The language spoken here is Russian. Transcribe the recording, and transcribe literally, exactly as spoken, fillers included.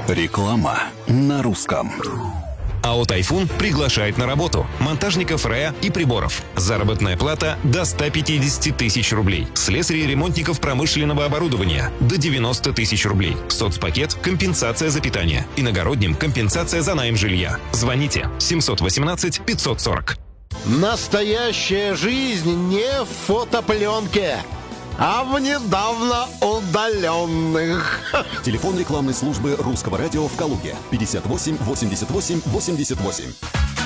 Реклама на русском. АО «Тайфун» приглашает на работу монтажников РЭА и приборов. Заработная плата до ста пятидесяти тысяч рублей. Слесарей и ремонтников промышленного оборудования до девяноста тысяч рублей. Соцпакет – компенсация за питание. Иногородним – компенсация за найм жилья. Звоните семьсот восемнадцать пятьсот сорок. Настоящая жизнь не в фотопленке, а в недавно удаленных. Телефон рекламной службы Русского радио в Калуге пятьдесят восемь восемьдесят восемь восемьдесят восемь.